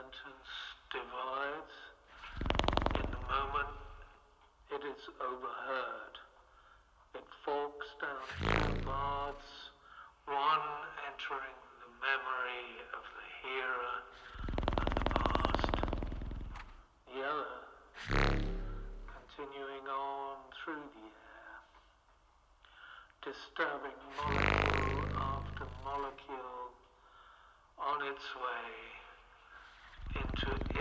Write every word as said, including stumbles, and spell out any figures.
sentence divides in the moment it is overheard. It forks down two paths, one entering the memory of the hearer and the past, the other continuing on through the air, disturbing molecule after molecule on its way into